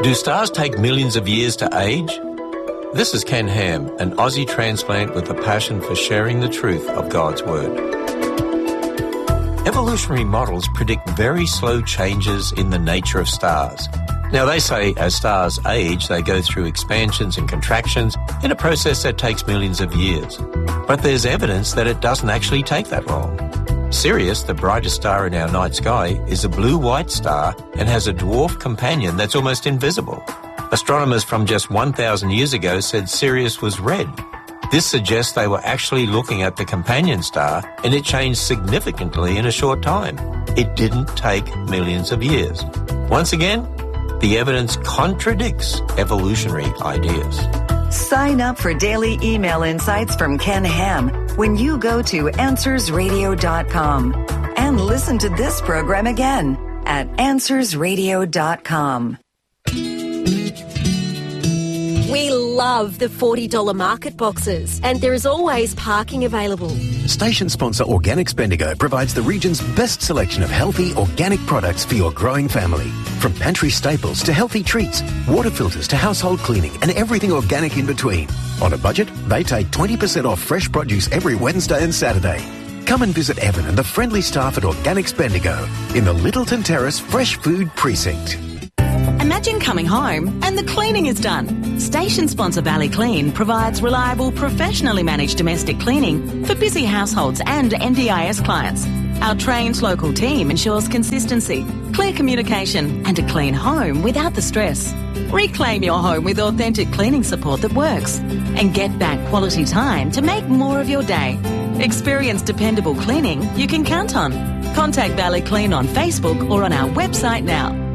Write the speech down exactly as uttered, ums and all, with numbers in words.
Do stars take millions of years to age? This is Ken Ham, an Aussie transplant with a passion for sharing the truth of God's Word. Evolutionary models predict very slow changes in the nature of stars. Now, they say as stars age, they go through expansions and contractions in a process that takes millions of years. But there's evidence that it doesn't actually take that long. Sirius, the brightest star in our night sky, is a blue-white star and has a dwarf companion that's almost invisible. Astronomers from just one thousand years ago said Sirius was red. This suggests they were actually looking at the companion star and it changed significantly in a short time. It didn't take millions of years. Once again, the evidence contradicts evolutionary ideas. Sign up for daily email insights from Ken Ham when you go to answers radio dot com and listen to this program again at answers radio dot com. We love the forty dollars market boxes, and there is always parking available. Station sponsor Organics Bendigo provides the region's best selection of healthy organic products for your growing family. From pantry staples to healthy treats, water filters to household cleaning and everything organic in between. On a budget, they take twenty percent off fresh produce every Wednesday and Saturday. Come and visit Evan and the friendly staff at Organics Bendigo in the Littleton Terrace Fresh Food Precinct. Imagine coming home and the cleaning is done. Station sponsor Valley Clean provides reliable, professionally managed domestic cleaning for busy households and N D I S clients. Our trained local team ensures consistency, clear communication and a clean home without the stress. Reclaim your home with authentic cleaning support that works and get back quality time to make more of your day. Experience dependable cleaning you can count on. Contact Valley Clean on Facebook or on our website now.